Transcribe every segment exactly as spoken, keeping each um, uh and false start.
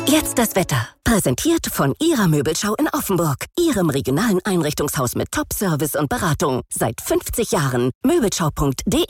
Jetzt das Wetter. Präsentiert von Ihrer Möbelschau in Offenburg. Ihrem regionalen Einrichtungshaus mit Top-Service und Beratung. Seit fünfzig Jahren. Möbelschau punkt de.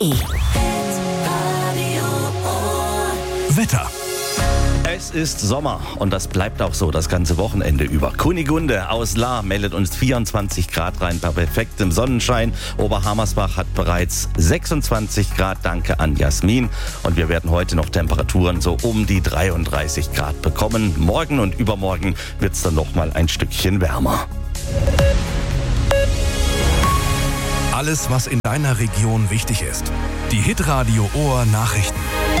Wetter. Es ist Sommer und das bleibt auch so das ganze Wochenende über. Kunigunde aus Lahr meldet uns vierundzwanzig Grad rein bei perfektem Sonnenschein. Oberhammersbach hat bereits sechsundzwanzig Grad, danke an Jasmin. Und wir werden heute noch Temperaturen so um die dreiunddreißig Grad bekommen. Morgen und übermorgen wird es dann noch mal ein Stückchen wärmer. Alles, was in deiner Region wichtig ist. Die Hitradio Ohr Nachrichten.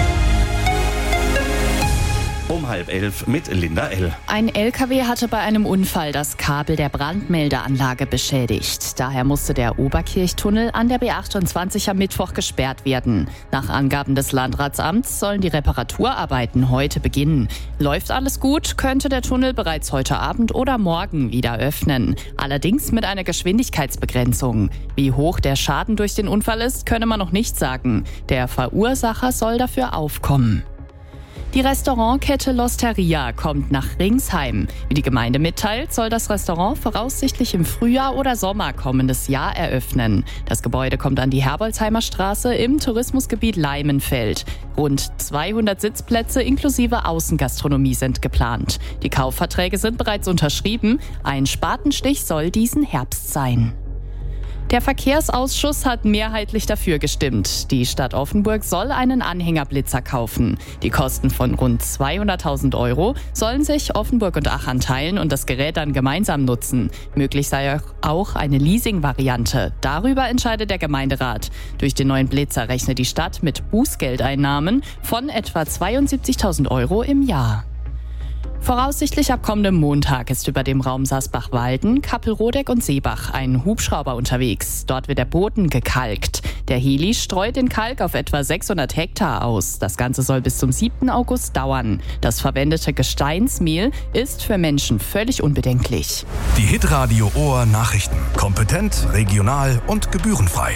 Um halb elf mit Linda L. Ein L K W hatte bei einem Unfall das Kabel der Brandmeldeanlage beschädigt. Daher musste der Oberkirchtunnel an der B achtundzwanzig am Mittwoch gesperrt werden. Nach Angaben des Landratsamts sollen die Reparaturarbeiten heute beginnen. Läuft alles gut, könnte der Tunnel bereits heute Abend oder morgen wieder öffnen. Allerdings mit einer Geschwindigkeitsbegrenzung. Wie hoch der Schaden durch den Unfall ist, könne man noch nicht sagen. Der Verursacher soll dafür aufkommen. Die Restaurantkette L'Osteria kommt nach Ringsheim. Wie die Gemeinde mitteilt, soll das Restaurant voraussichtlich im Frühjahr oder Sommer kommendes Jahr eröffnen. Das Gebäude kommt an die Herbolzheimer Straße im Tourismusgebiet Leimenfeld. Rund zweihundert Sitzplätze inklusive Außengastronomie sind geplant. Die Kaufverträge sind bereits unterschrieben. Ein Spatenstich soll diesen Herbst sein. Der Verkehrsausschuss hat mehrheitlich dafür gestimmt. Die Stadt Offenburg soll einen Anhängerblitzer kaufen. Die Kosten von rund zweihunderttausend Euro sollen sich Offenburg und Achern teilen und das Gerät dann gemeinsam nutzen. Möglich sei auch eine Leasing-Variante. Darüber entscheidet der Gemeinderat. Durch den neuen Blitzer rechnet die Stadt mit Bußgeldeinnahmen von etwa zweiundsiebzigtausend Euro im Jahr. Voraussichtlich ab kommendem Montag ist über dem Raum Sasbach-Walden, Kappelrodeck und Seebach ein Hubschrauber unterwegs. Dort wird der Boden gekalkt. Der Heli streut den Kalk auf etwa sechshundert Hektar aus. Das Ganze soll bis zum siebten August dauern. Das verwendete Gesteinsmehl ist für Menschen völlig unbedenklich. Die Hitradio Ohr Nachrichten. Kompetent, regional und gebührenfrei.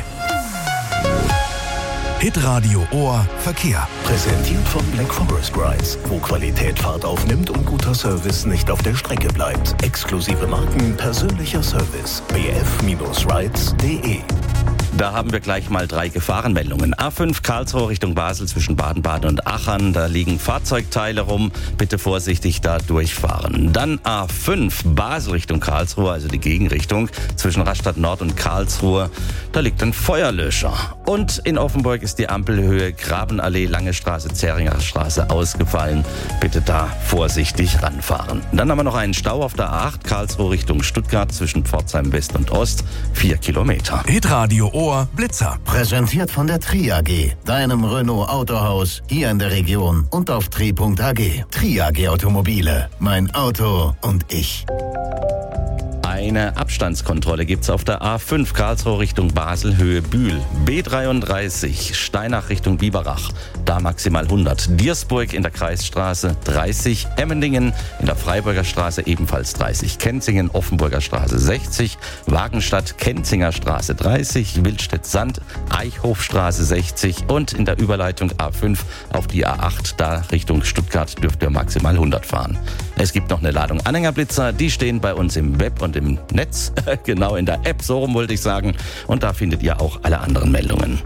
Hitradio Ohr Verkehr. Präsentiert von Black Forest Rides, wo Qualität Fahrt aufnimmt und guter Service nicht auf der Strecke bleibt. Exklusive Marken, persönlicher Service. b f rides punkt de. Da haben wir gleich mal drei Gefahrenmeldungen. A fünf Karlsruhe Richtung Basel zwischen Baden-Baden und Achern. Da liegen Fahrzeugteile rum. Bitte vorsichtig da durchfahren. Dann A fünf Basel Richtung Karlsruhe, also die Gegenrichtung zwischen Rastatt Nord und Karlsruhe. Da liegt ein Feuerlöscher. Und in Offenburg ist die Ampelhöhe Grabenallee, Lange Straße, Zähringer Straße ausgefallen. Bitte da vorsichtig ranfahren. Dann haben wir noch einen Stau auf der A acht Karlsruhe Richtung Stuttgart zwischen Pforzheim West und Ost. Vier Kilometer. Hitradio Ohr Blitzer. Präsentiert von der Tri A G, deinem Renault Autohaus hier in der Region und auf tri punkt a g. Tri A G Automobile, mein Auto und ich. Eine Abstandskontrolle gibt's auf der A fünf Karlsruhe Richtung Basel, Höhe Bühl. B dreiunddreißig Steinach Richtung Biberach, da maximal hundert. Diersburg in der Kreisstraße dreißig. Emmendingen in der Freiburger Straße ebenfalls dreißig. Kenzingen, Offenburger Straße sechzig. Wagenstadt, Kenzinger Straße dreißig. Wildstedt-Sand, Eichhofstraße sechzig. Und in der Überleitung A fünf auf die A acht, da Richtung Stuttgart dürft ihr maximal hundert fahren. Es gibt noch eine Ladung Anhängerblitzer, die stehen bei uns im Web und im Netz, genau in der App, so rum wollte ich sagen. Und da findet ihr auch alle anderen Meldungen.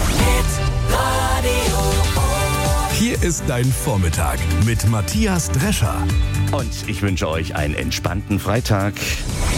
Hier ist dein Vormittag mit Matthias Drescher. Und ich wünsche euch einen entspannten Freitag.